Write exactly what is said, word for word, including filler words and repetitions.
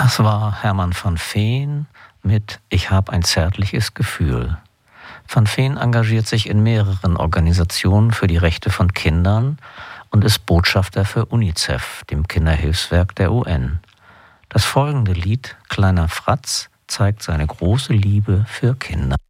Das war Hermann van Veen mit Ich hab ein zärtliches Gefühl. Van Veen engagiert sich in mehreren Organisationen für die Rechte von Kindern und ist Botschafter für UNICEF, dem Kinderhilfswerk der U N. Das folgende Lied, Kleiner Fratz, zeigt seine große Liebe für Kinder.